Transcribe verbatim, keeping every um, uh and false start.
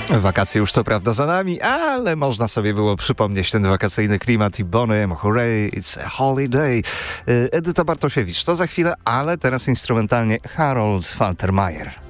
Wakacje już co prawda za nami, ale można sobie było przypomnieć ten wakacyjny klimat i Boniem, hooray, it's a holiday. Edyta Bartosiewicz, to za chwilę, ale teraz instrumentalnie Harold Faltermeyer.